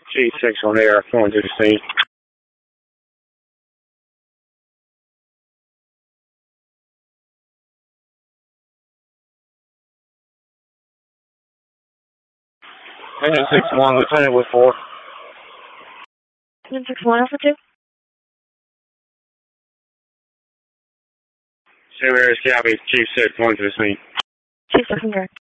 G6 on air, going to the scene. Engine 6-1, Lieutenant with 4. Engine 6-1, Alpha 2. Same area, copy. Chief 6, going to the scene. Chief 6, I'm direct.